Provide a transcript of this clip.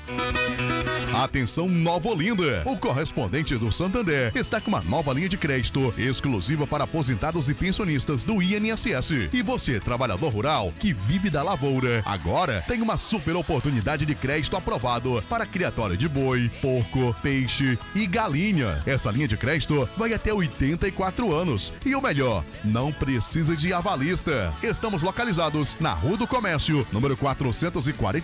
Atenção Nova Olinda, o correspondente do Santander está com uma nova linha de crédito exclusiva para aposentados e pensionistas do INSS. E você, trabalhador rural que vive da lavoura, agora tem uma super oportunidade de crédito aprovado para criatório de boi, porco, peixe e galinha. Essa linha de crédito vai até 84 anos. E o melhor, não precisa de avalista. Estamos localizados na Rua do Comércio, número 440.